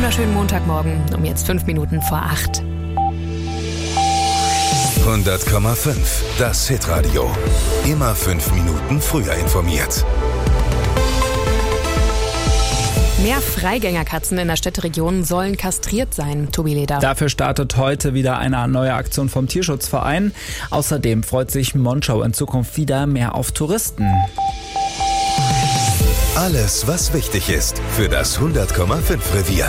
wunderschönen Montagmorgen, um jetzt 5 Minuten vor 8. 100,5, das Hitradio. Immer 5 Minuten früher informiert. Mehr Freigängerkatzen in der Städteregion sollen kastriert sein, Tobi Leder. Dafür startet heute wieder eine neue Aktion vom Tierschutzverein. Außerdem freut sich Monschau in Zukunft wieder mehr auf Touristen. Alles, was wichtig ist für das 100,5 Revier.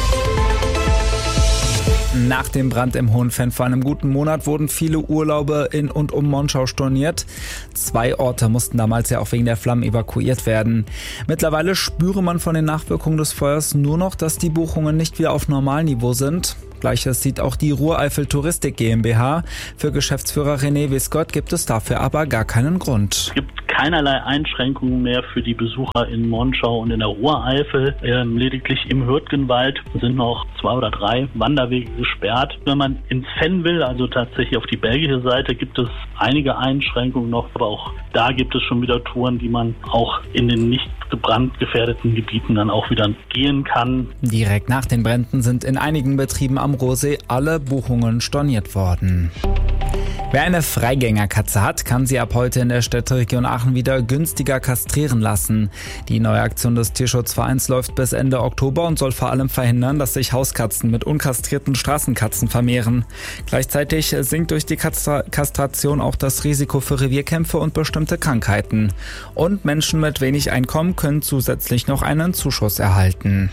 Nach dem Brand im Hohenfenn vor einem guten Monat wurden viele Urlaube in und um Monschau storniert. 2 Orte mussten damals ja auch wegen der Flammen evakuiert werden. Mittlerweile spüre man von den Nachwirkungen des Feuers nur noch, dass die Buchungen nicht wieder auf Normalniveau sind. Gleiches sieht auch die Ruhr-Eifel Touristik GmbH. Für Geschäftsführer René Wiskott gibt es dafür aber gar keinen Grund. Es gibt keinerlei Einschränkungen mehr für die Besucher in Monschau und in der Ruhr-Eifel. Lediglich im Hürtgenwald sind noch 2 oder 3 Wanderwege gesperrt. Wenn man ins Fenn will, also tatsächlich auf die belgische Seite, gibt es einige Einschränkungen noch, aber auch da gibt es schon wieder Touren, die man auch in den nicht brandgefährdeten Gebieten dann auch wieder gehen kann. Direkt nach den Bränden sind in einigen Betrieben am Rohrsee alle Buchungen storniert worden. Wer eine Freigängerkatze hat, kann sie ab heute in der Städteregion Aachen wieder günstiger kastrieren lassen. Die neue Aktion des Tierschutzvereins läuft bis Ende Oktober und soll vor allem verhindern, dass sich Hauskatzen mit unkastrierten Straßenkatzen vermehren. Gleichzeitig sinkt durch die Kastration auch das Risiko für Revierkämpfe und bestimmte Krankheiten. Und Menschen mit wenig Einkommen können zusätzlich noch einen Zuschuss erhalten.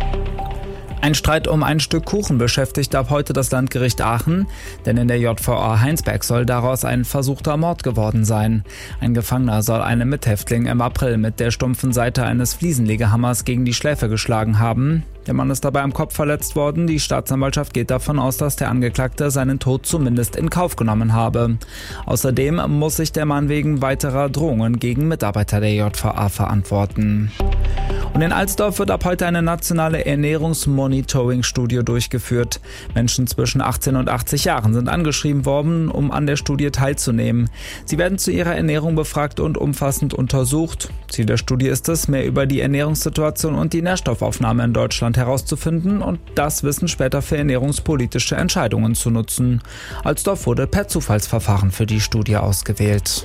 Ein Streit um ein Stück Kuchen beschäftigt ab heute das Landgericht Aachen, denn in der JVA Heinsberg soll daraus ein versuchter Mord geworden sein. Ein Gefangener soll einen Mithäftling im April mit der stumpfen Seite eines Fliesenlegehammers gegen die Schläfe geschlagen haben. Der Mann ist dabei am Kopf verletzt worden. Die Staatsanwaltschaft geht davon aus, dass der Angeklagte seinen Tod zumindest in Kauf genommen habe. Außerdem muss sich der Mann wegen weiterer Drohungen gegen Mitarbeiter der JVA verantworten. Und in Alsdorf wird ab heute eine nationale Ernährungsmonitoring-Studie durchgeführt. Menschen zwischen 18 und 80 Jahren sind angeschrieben worden, um an der Studie teilzunehmen. Sie werden zu ihrer Ernährung befragt und umfassend untersucht. Ziel der Studie ist es, mehr über die Ernährungssituation und die Nährstoffaufnahme in Deutschland herauszufinden und das Wissen später für ernährungspolitische Entscheidungen zu nutzen. Alsdorf wurde per Zufallsverfahren für die Studie ausgewählt.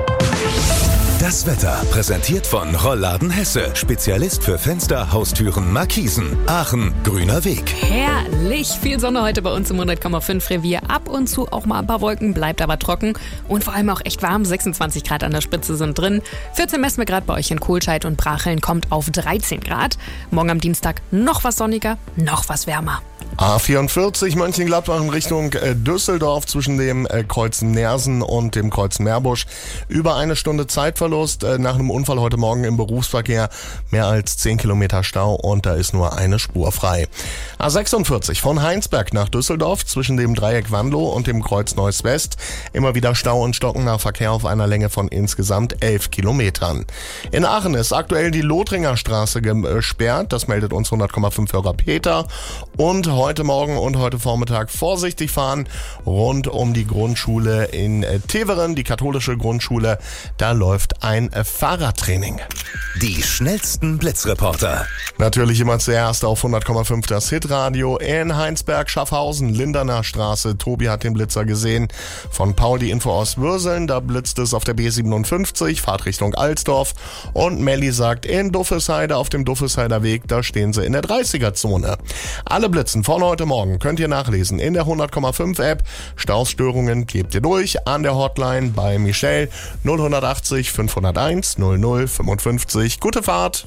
Das Wetter präsentiert von Rollladen Hesse. Spezialist für Fenster, Haustüren, Markisen. Aachen, grüner Weg. Herrlich, viel Sonne heute bei uns im 100,5 Revier. Ab und zu auch mal ein paar Wolken, bleibt aber trocken. Und vor allem auch echt warm, 26 Grad an der Spitze sind drin. 14 messen wir gerade bei euch in Kohlscheid und Bracheln, kommt auf 13 Grad. Morgen am Dienstag noch was sonniger, noch was wärmer. A44 Mönchengladbach in Richtung Düsseldorf zwischen dem Kreuz Nersen und dem Kreuz Meerbusch. Über 1 Stunde Zeitverlust nach einem Unfall heute Morgen im Berufsverkehr. Mehr als 10 Kilometer Stau und da ist nur eine Spur frei. A46 von Heinsberg nach Düsseldorf zwischen dem Dreieck Wanlo und dem Kreuz Neuss West. Immer wieder Stau und stockender Verkehr auf einer Länge von insgesamt 11 Kilometern. In Aachen ist aktuell die Lothringer Straße gesperrt. Das meldet uns 100,5 Hörer Peter. Und heute Morgen und heute Vormittag vorsichtig fahren rund um die Grundschule in Teveren, die katholische Grundschule. Da läuft ein Fahrradtraining. Die schnellsten Blitzreporter. Natürlich immer zuerst auf 100,5 das Hitradio in Heinsberg, Schaffhausen, Linderner Straße. Tobi hat den Blitzer gesehen. Von Paul die Info aus Würseln, da blitzt es auf der B57, Fahrtrichtung Alsdorf. Und Melli sagt, in Duffesheide auf dem Duffesheider Weg, da stehen sie in der 30er-Zone. Alle Blitzen von heute Morgen könnt ihr nachlesen in der 100,5 App. Stausstörungen gebt ihr durch an der Hotline bei Michelle 080 501 00 55. Gute Fahrt!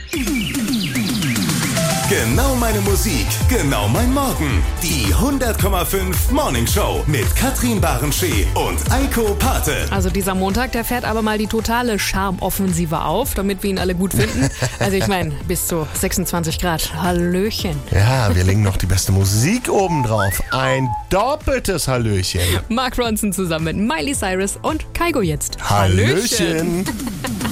Genau meine Musik, genau mein Morgen. Die 100,5 Morning Show mit Katrin Barenschee und Eiko Pate. Also dieser Montag, der fährt aber mal die totale Charmoffensive auf, damit wir ihn alle gut finden. Also ich meine, bis zu 26 Grad. Hallöchen. Ja, wir legen noch die beste Musik oben drauf. Ein doppeltes Hallöchen. Mark Ronson zusammen mit Miley Cyrus und Kygo jetzt. Hallöchen.